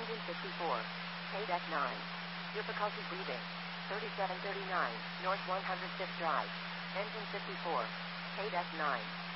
Engine 54. KDEC 9. Difficulty breathing. 3739, North 105th Drive. Engine 54. KDEC 9.